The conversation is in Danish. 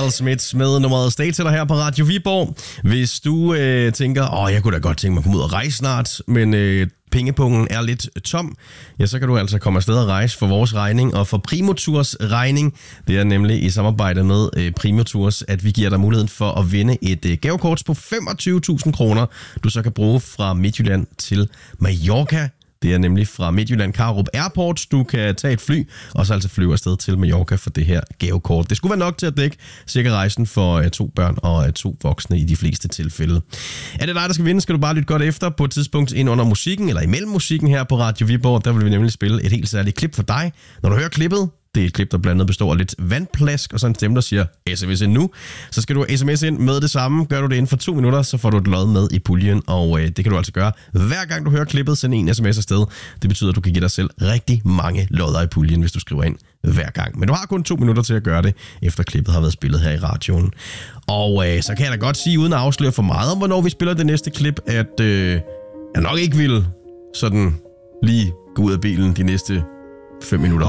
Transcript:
Carl Smith med nummeret Stay til dig her på Radio Viborg. Hvis du tænker, jeg kunne da godt tænke mig at komme ud og rejse snart, men pengepungen er lidt tom, ja, så kan du altså komme afsted og rejse for vores regning og for Primo Tours regning. Det er nemlig i samarbejde med Primo Tours, at vi giver dig muligheden for at vinde et gavekort på 25.000 kroner, du så kan bruge fra Midtjylland til Mallorca. Det er nemlig fra Midtjylland Karup Airport. Du kan tage et fly, og så altså flyve afsted til Mallorca for det her gavekort. Det skulle være nok til at dække cirka rejsen for 2 børn og 2 voksne i de fleste tilfælde. Er det dig, der skal vinde, skal du bare lytte godt efter på et tidspunkt ind under musikken, eller imellem musikken her på Radio Viborg. Der vil vi nemlig spille et helt særligt klip for dig. Når du hører klippet, det er et klip, der blandt andet består af lidt vandplask, og så en stemme, der siger sms ind nu. Så skal du sms ind med det samme. Gør du det inden for 2 minutter, så får du et lod med i puljen, og det kan du altså gøre hver gang du hører klippet. Send en sms afsted. Det betyder, at du kan give dig selv rigtig mange lodder i puljen, hvis du skriver ind hver gang. Men du har kun 2 minutter til at gøre det, efter klippet har været spillet her i radioen. Og så kan jeg da godt sige, uden at afsløre for meget om, hvornår vi spiller det næste klip, at jeg nok ikke vil sådan lige gå ud af bilen de næste 5 minutter.